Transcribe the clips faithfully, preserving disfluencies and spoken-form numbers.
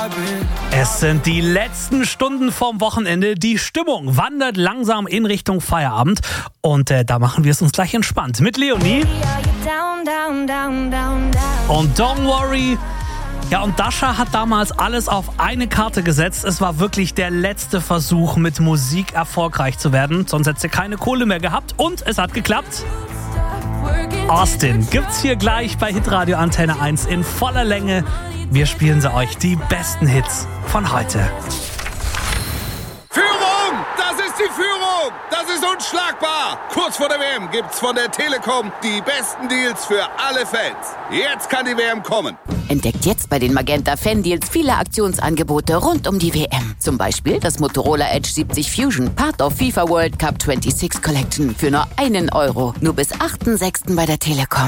Es sind die letzten Stunden vorm Wochenende. Die Stimmung wandert langsam in Richtung Feierabend. Und äh, da machen wir es uns gleich entspannt mit Leonie. Und Don't Worry. Ja, und Dasha hat damals alles auf eine Karte gesetzt. Es war wirklich der letzte Versuch, mit Musik erfolgreich zu werden. Sonst hätte sie keine Kohle mehr gehabt. Und es hat geklappt. Austin gibt's hier gleich bei Hitradio Antenne eins in voller Länge. Wir spielen sie euch, die besten Hits von heute. Führung! Das ist die Führung! Das ist unschlagbar! Kurz vor der W M gibt's von der Telekom die besten Deals für alle Fans. Jetzt kann die W M kommen. Entdeckt jetzt bei den Magenta Fan Deals viele Aktionsangebote rund um die W M. Zum Beispiel das Motorola Edge siebzig Fusion, Part of FIFA World Cup sechsundzwanzig Collection für nur einen Euro. Nur bis achten sechsten bei der Telekom.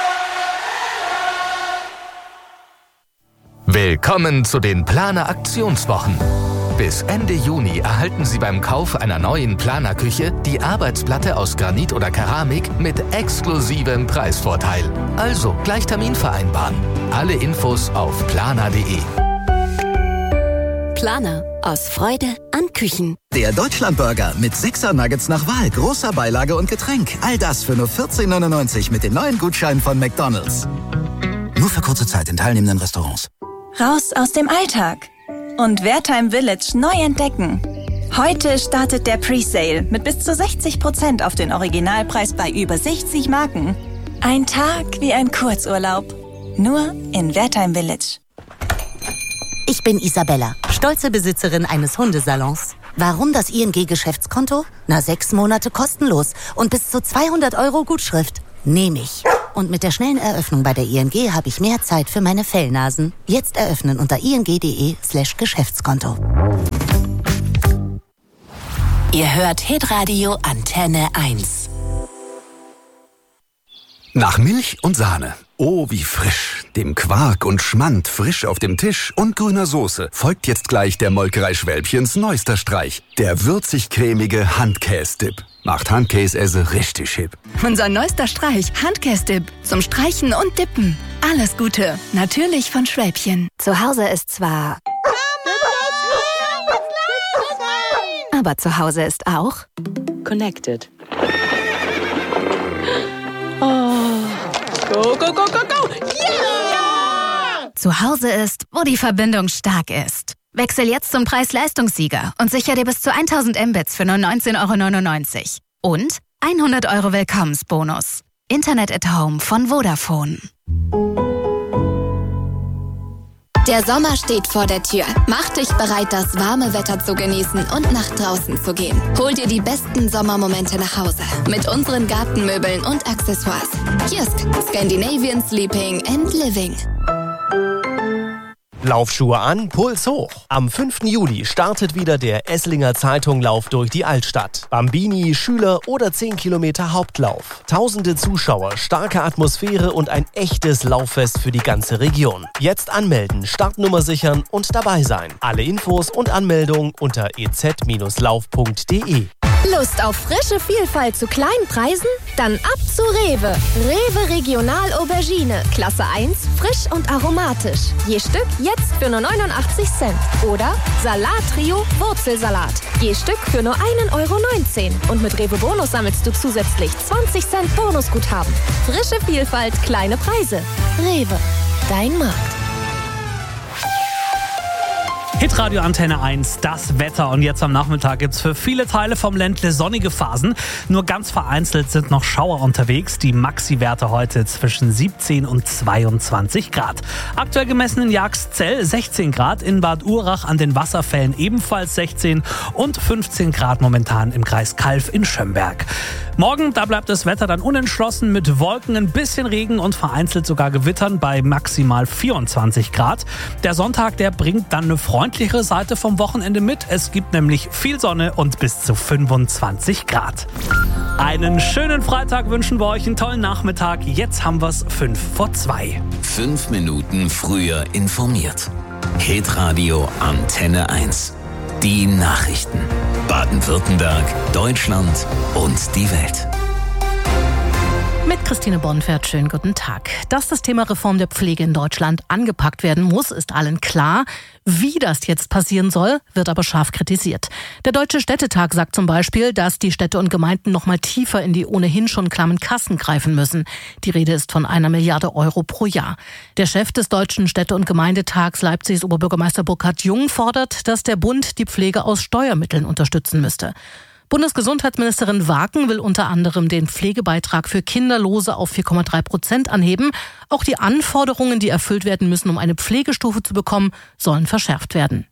Willkommen zu den Planer Aktionswochen. Bis Ende Juni erhalten Sie beim Kauf einer neuen Planerküche die Arbeitsplatte aus Granit oder Keramik mit exklusivem Preisvorteil. Also gleich Termin vereinbaren. Alle Infos auf planer punkt de. Planer. Aus Freude an Küchen. Der Deutschlandburger mit sechser Nuggets nach Wahl, großer Beilage und Getränk. All das für nur vierzehn neunundneunzig mit den neuen Gutscheinen von McDonald's. Nur für kurze Zeit in teilnehmenden Restaurants. Raus aus dem Alltag und Wertheim Village neu entdecken. Heute startet der Presale mit bis zu sechzig Prozent auf den Originalpreis bei über sechzig Marken. Ein Tag wie ein Kurzurlaub. Nur in Wertheim Village. Ich bin Isabella, stolze Besitzerin eines Hundesalons. Warum das I N G-Geschäftskonto? Na, sechs Monate kostenlos und bis zu zweihundert Euro Gutschrift. Nehme ich. Und mit der schnellen Eröffnung bei der I N G habe ich mehr Zeit für meine Fellnasen. Jetzt eröffnen unter ing.de slash Geschäftskonto. Ihr hört Hitradio Antenne eins. Nach Milch und Sahne. Oh, wie frisch. Dem Quark und Schmand frisch auf dem Tisch und grüner Soße folgt jetzt gleich der Molkerei Schwälbchens neuester Streich. Der würzig-cremige Handkäse-Dip. Macht Handkäse richtig hip. Unser neuester Streich, Handkäse-Dip. Zum Streichen und Dippen. Alles Gute. Natürlich von Schwälbchen. Zu Hause ist zwar... aber zu Hause ist auch... Connected. Oh. Go, go, go, go, go! Yeah! Zu Hause ist, wo die Verbindung stark ist. Wechsel jetzt zum Preis-Leistungssieger und sicher dir bis zu tausend Mbits für nur neunzehn Euro neunundneunzig. Und hundert Euro Willkommensbonus. Internet at Home von Vodafone. Der Sommer steht vor der Tür. Mach dich bereit, das warme Wetter zu genießen und nach draußen zu gehen. Hol dir die besten Sommermomente nach Hause mit unseren Gartenmöbeln und Accessoires. Jysk, Scandinavian Sleeping and Living. Laufschuhe an, Puls hoch. Am fünften Juli startet wieder der Esslinger Zeitung-Lauf durch die Altstadt. Bambini, Schüler oder zehn Kilometer Hauptlauf. Tausende Zuschauer, starke Atmosphäre und ein echtes Lauffest für die ganze Region. Jetzt anmelden, Startnummer sichern und dabei sein. Alle Infos und Anmeldung unter e z Bindestrich lauf punkt de. Lust auf frische Vielfalt zu kleinen Preisen? Dann ab zu Rewe. Rewe Regional Aubergine. Klasse eins, frisch und aromatisch. Je Stück jetzt für nur neunundachtzig Cent. Oder Salat Trio Wurzelsalat. Je Stück für nur einen Euro neunzehn. Und mit Rewe Bonus sammelst du zusätzlich zwanzig Cent Bonusguthaben. Frische Vielfalt, kleine Preise. Rewe, dein Markt. Hitradio Antenne eins, das Wetter. Und jetzt am Nachmittag gibt's für viele Teile vom Ländle sonnige Phasen. Nur ganz vereinzelt sind noch Schauer unterwegs. Die Maxi-Werte heute zwischen siebzehn und zweiundzwanzig Grad. Aktuell gemessen in Jagszell sechzehn Grad, in Bad Urach an den Wasserfällen ebenfalls sechzehn und fünfzehn Grad momentan im Kreis Calw in Schömberg. Morgen, da bleibt das Wetter dann unentschlossen mit Wolken, ein bisschen Regen und vereinzelt sogar Gewittern bei maximal vierundzwanzig Grad. Der Sonntag, der bringt dann eine freundlichere Seite vom Wochenende mit. Es gibt nämlich viel Sonne und bis zu fünfundzwanzig Grad. Einen schönen Freitag wünschen wir euch, einen tollen Nachmittag. Jetzt haben wir's fünf vor zwei. Fünf Minuten früher informiert. Hitradio Antenne eins. Die Nachrichten. Baden-Württemberg, Deutschland und die Welt. Mit Christine Bonfert, schönen guten Tag. Dass das Thema Reform der Pflege in Deutschland angepackt werden muss, ist allen klar. Wie das jetzt passieren soll, wird aber scharf kritisiert. Der Deutsche Städtetag sagt zum Beispiel, dass die Städte und Gemeinden noch mal tiefer in die ohnehin schon klammen Kassen greifen müssen. Die Rede ist von einer Milliarde Euro pro Jahr. Der Chef des Deutschen Städte- und Gemeindetags, Leipzigs Oberbürgermeister Burkhard Jung, fordert, dass der Bund die Pflege aus Steuermitteln unterstützen müsste. Bundesgesundheitsministerin Waken will unter anderem den Pflegebeitrag für Kinderlose auf vier Komma drei Prozent anheben. Auch die Anforderungen, die erfüllt werden müssen, um eine Pflegestufe zu bekommen, sollen verschärft werden.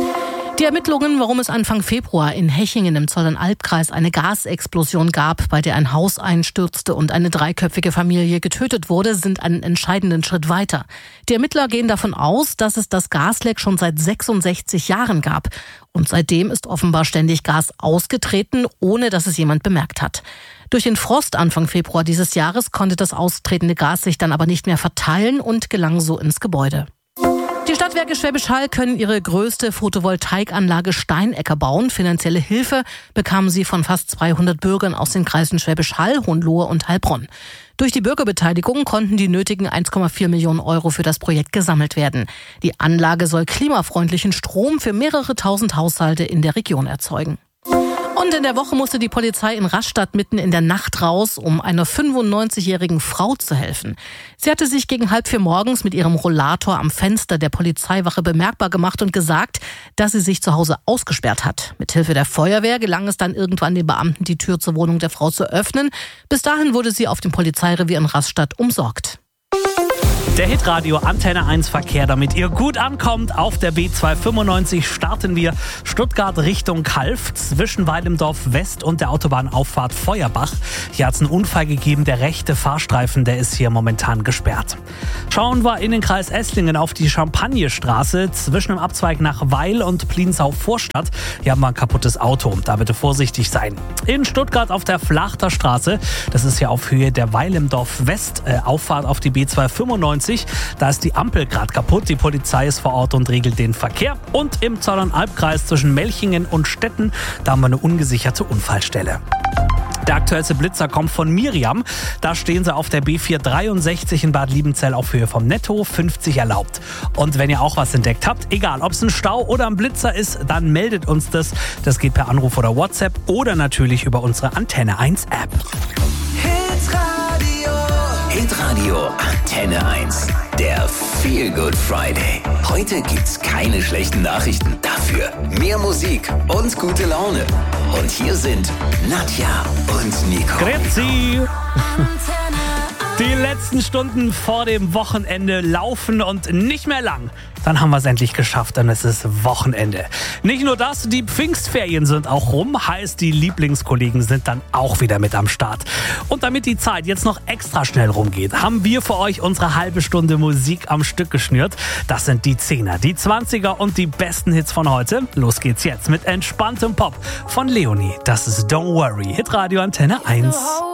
Die Ermittlungen, warum es Anfang Februar in Hechingen im Zollernalbkreis eine Gasexplosion gab, bei der ein Haus einstürzte und eine dreiköpfige Familie getötet wurde, sind einen entscheidenden Schritt weiter. Die Ermittler gehen davon aus, dass es das Gasleck schon seit sechsundsechzig Jahren gab. Und seitdem ist offenbar ständig Gas ausgetreten, ohne dass es jemand bemerkt hat. Durch den Frost Anfang Februar dieses Jahres konnte das austretende Gas sich dann aber nicht mehr verteilen und gelang so ins Gebäude. Die Stadtwerke Schwäbisch Hall können ihre größte Photovoltaikanlage Steinecker bauen. Finanzielle Hilfe bekamen sie von fast zweihundert Bürgern aus den Kreisen Schwäbisch Hall, Hohenlohe und Heilbronn. Durch die Bürgerbeteiligung konnten die nötigen eins Komma vier Millionen Euro für das Projekt gesammelt werden. Die Anlage soll klimafreundlichen Strom für mehrere tausend Haushalte in der Region erzeugen. Und in der Woche musste die Polizei in Rastatt mitten in der Nacht raus, um einer fünfundneunzigjährigen Frau zu helfen. Sie hatte sich gegen halb vier morgens mit ihrem Rollator am Fenster der Polizeiwache bemerkbar gemacht und gesagt, dass sie sich zu Hause ausgesperrt hat. Mithilfe der Feuerwehr gelang es dann irgendwann den Beamten, die Tür zur Wohnung der Frau zu öffnen. Bis dahin wurde sie auf dem Polizeirevier in Rastatt umsorgt. Der Hitradio Antenne eins Verkehr, damit ihr gut ankommt. Auf der B zweihundertfünfundneunzig starten wir Stuttgart Richtung Calw zwischen Weidemdorf West und der Autobahnauffahrt Feuerbach. Hier hat es einen Unfall gegeben. Der rechte Fahrstreifen, der ist hier momentan gesperrt. Schauen wir in den Kreis Esslingen auf die Champagnerstraße zwischen dem Abzweig nach Weil und Pliensau-Vorstadt. Hier haben wir ein kaputtes Auto. Da bitte vorsichtig sein. In Stuttgart auf der Flachter Straße, das ist ja auf Höhe der Weilendorf West, äh, Auffahrt auf die B zweihundertfünfundneunzig. Da ist die Ampel gerade kaputt. Die Polizei ist vor Ort und regelt den Verkehr. Und im Zollernalbkreis zwischen Melchingen und Stetten, da haben wir eine ungesicherte Unfallstelle. Der aktuellste Blitzer kommt von Miriam. Da stehen sie auf der B vierhundertdreiundsechzig in Bad Liebenzell auf Höhe vom Netto, fünfzig erlaubt. Und wenn ihr auch was entdeckt habt, egal ob es ein Stau oder ein Blitzer ist, dann meldet uns das. Das geht per Anruf oder WhatsApp oder natürlich über unsere Antenne eins App. Hitradio Antenne eins, der Feel Good Friday. Heute gibt's keine schlechten Nachrichten, dafür mehr Musik und gute Laune. Und hier sind Nadja und Nico. Grüezi! Die letzten Stunden vor dem Wochenende laufen und nicht mehr lang. Dann haben wir es endlich geschafft, dann ist es Wochenende. Nicht nur das, die Pfingstferien sind auch rum, heißt die Lieblingskollegen sind dann auch wieder mit am Start. Und damit die Zeit jetzt noch extra schnell rumgeht, haben wir für euch unsere halbe Stunde Musik am Stück geschnürt. Das sind die Zehner, die Zwanziger und die besten Hits von heute. Los geht's jetzt mit entspanntem Pop von Leonie. Das ist Don't Worry, Hitradio Antenne eins.